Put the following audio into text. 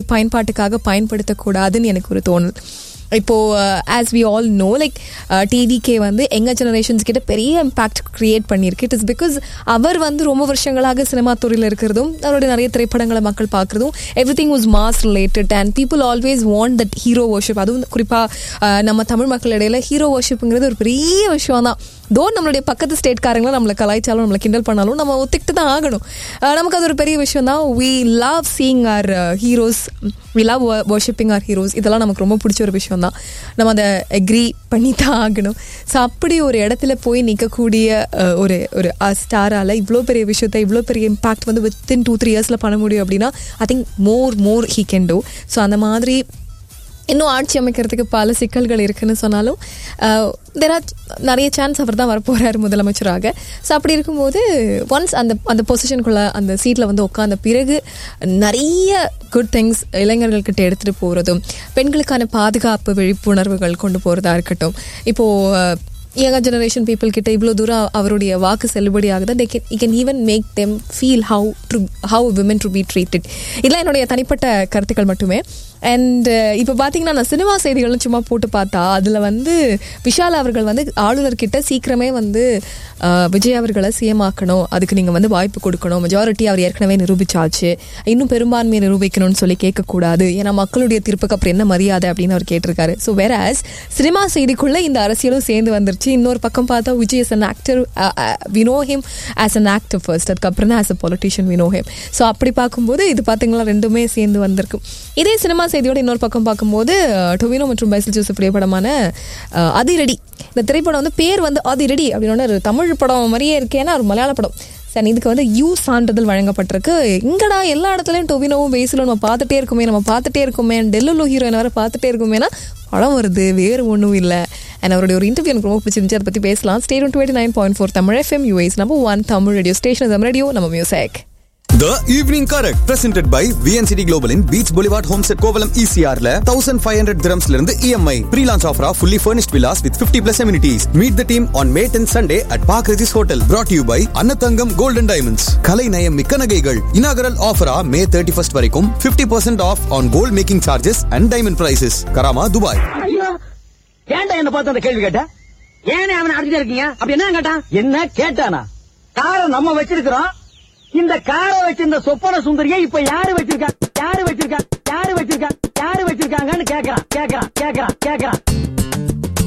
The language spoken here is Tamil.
பயன்பாட்டுக்காக பயன்படுத்தக்கூடாதுன்னு எனக்கு ஒரு தோணல். இப்போ as we all know like TVK வந்து எங்க ஜெனரேஷன்ஸ் கிட்ட பெரிய இம்பாக்ட் கிரியேட் பண்ணியிருக்கு. இட் இஸ் பிகாஸ் அவர் வந்து ரொம்ப வருஷங்களாக சினிமா துறையில் இருக்கிறதும் அவருடைய நிறைய திரைப்படங்களை மக்கள் பார்க்குறதும் every thing was mass related and people always want that hero worship. அதுவும் குறிப்பாக நம்ம தமிழ் மக்கள் இடையில ஹீரோ வர்ஷிப்புங்கிறது ஒரு பெரிய விஷயம் தான். தோ நம்மளுடைய பக்கத்து ஸ்டேட்காரங்களும் நம்மளை கலாய்ச்சாலும் நம்மளை கிண்டல் பண்ணாலும் நம்ம ஒத்துக்கிட்டு தான் ஆகணும். நமக்கு அது ஒரு பெரிய விஷயம் தான். We love seeing R heroes, we love worshipping R heroes. இதெல்லாம் நமக்கு ரொம்ப பிடிச்ச ஒரு விஷயம் தான். நம்ம அதை அக்ரி பண்ணி தான் ஆகணும். ஸோ அப்படி ஒரு இடத்துல போய் நிற்கக்கூடிய ஒரு ஒரு ஸ்டாரால் இவ்வளோ பெரிய விஷயத்தை இவ்வளோ பெரிய இம்பாக்ட் வந்து வித்தின் 2-3 இயர்ஸில் பண்ண முடியும் அப்படின்னா I think more he can do. So அந்த மாதிரி இன்னும் ஆட்சி அமைக்கிறதுக்கு பல சிக்கல்கள் இருக்குன்னு சொன்னாலும் நிறைய சான்ஸ் அவர் தான் வரப்போகிறார் முதலமைச்சராக. ஸோ அப்படி இருக்கும்போது ஒன்ஸ் அந்த பொசிஷனுக்குள்ள அந்த சீட்டில் வந்து உட்காந்த பிறகு நிறைய குட் திங்ஸ் இளைஞர்கள்கிட்ட எடுத்துகிட்டு போகிறதும் பெண்களுக்கான பாதுகாப்பு விழிப்புணர்வுகள் கொண்டு போகிறதா இருக்கட்டும். இப்போது யங்கர் ஜெனரேஷன் பீப்புள் கிட்ட இவ்வளோ தூரம் அவருடைய வாக்கு செல்லுபடி ஆகுது. they can even make them feel how women to be treated. இதெல்லாம் என்னுடைய தனிப்பட்ட கருத்துக்கள் மட்டுமே. அண்ட் இப்போ பார்த்தீங்கன்னா நான் சினிமா செய்திகளும் சும்மா போட்டு பார்த்தா அதில் வந்து விஷால் அவர்கள் வந்து ஆளுநர்கிட்ட சீக்கிரமே வந்து விஜய் அவர்களை சிஎம் ஆக்கணும், அதுக்கு நீங்கள் வந்து வாய்ப்பு கொடுக்கணும், மெஜாரிட்டி அவர் ஏற்கனவே நிரூபிச்சாச்சு, இன்னும் பெரும்பான்மையை நிரூபிக்கணும்னு சொல்லி கேட்கக்கூடாது, ஏன்னா மக்களுடைய தீர்ப்புக்கு அப்புறம் என்ன மரியாதை அப்படின்னு அவர் கேட்டிருக்காரு. ஸோ வேறஸ் சினிமா செய்திக்குள்ளே இந்த அரசியலும் சேர்ந்து வந்துருச்சு. இன்னொரு பக்கம் பார்த்தா Vijay as an actor, we know him as an actor first, அதுக்கப்புறம் தான் as a politician we know him. So அப்படி பார்க்கும்போது இது பார்த்தீங்களா ரெண்டுமே சேர்ந்து வந்திருக்கு. இதே சினிமா செய்தியோட இன்னொரு பக்கம் பார்க்கும்போது டொவினோ மற்றும் பைசல் ஜோசப் படமான அதிரடி, இந்த திரைப்படம் வந்து பேர் வந்து அதிரடி அப்படின்னு ஒரு தமிழ் படம் மாதிரியே இருக்கேன்னா ஒரு மலையாள படம். சரி, இதுக்கு வந்து யூ சான்றிதழ் வழங்கப்பட்டிருக்கு. இங்கடா எல்லா இடத்துலையும் டொவினோவும் பேசலும் நம்ம பார்த்துட்டே இருக்குமே டெல்லுலோ ஹீரோயின் வர பார்த்துட்டே இருக்குமேனா படம் வருது, வேறு ஒன்றும் இல்லை. அண்ட் அவருடைய ஒரு இன்டர்வியூ எனக்கு ரொம்ப பிடிச்சிருந்துச்சு, அதை பற்றி பேசலாம். Stay on 29.4 Tamil FM, UA's number 1 Tamil radio station, நம்ம ரேடியோ நம்ம music. The Evening Correct presented by VNCT Global in Beach Boulevard Homestead Kovalam ECR ல 1500 dirhams ல இருந்து EMI pre-launch offer fully furnished villas with 50 plus amenities. Meet the team on May 10th Sunday at Park Regis Hotel. Brought to you by Annathangam Gold and Diamonds. Kalai Nayam Mikka Nagaigal. Inaugural offer May 31st வரைக்கும் 50% off on gold making charges and diamond prices. Karama, Dubai. ஏன்டா என்ன பார்த்து அந்த கேள்வி கேட்ட? ஏனே அவனை அடிச்சிட்டு இருக்கீங்க? அப்படி என்ன கேட்டான்? என்ன கேட்டானா? காரை நம்ம வச்சிருக்கிறோம், இந்த காரை வச்சிருந்த சொப்பன சுந்தரியை இப்ப யாரு வச்சிருக்காங்கன்னு கேக்குறான்.